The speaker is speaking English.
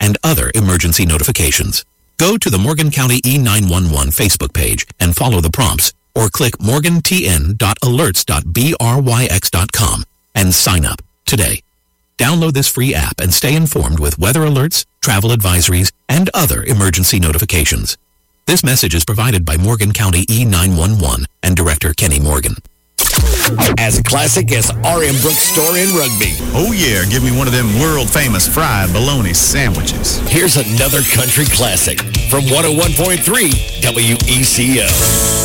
and other emergency notifications. Go to the Morgan County E911 Facebook page and follow the prompts, or click morgantn.alerts.bryx.com and sign up today. Download this free app and stay informed with weather alerts, travel advisories, and other emergency notifications. This message is provided by Morgan County E911 and Director Kenny Morgan. As classic as R.M. Brooks' store in Rugby. Oh yeah, give me one of them world-famous fried bologna sandwiches. Here's another country classic from 101.3 WECO.